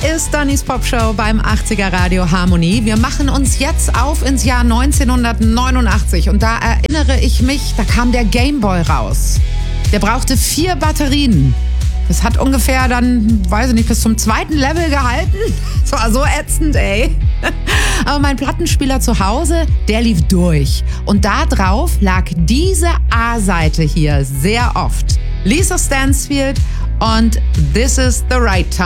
ist Dannys Popshow beim 80er Radio Harmonie. Wir machen uns jetzt auf ins Jahr 1989 und da erinnere ich mich, da kam der Gameboy raus. Der brauchte 4 Batterien. Das hat ungefähr dann, weiß ich nicht, bis zum 2. Level gehalten. Das war so ätzend, ey. Aber mein Plattenspieler zu Hause, der lief durch. Und da drauf lag diese A-Seite hier sehr oft. Lisa Stansfield und This is the Right Time.